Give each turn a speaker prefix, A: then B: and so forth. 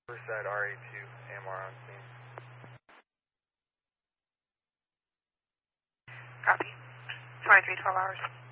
A: Riverside RA2, AMR on scene.
B: Copy. 23, 12 hours.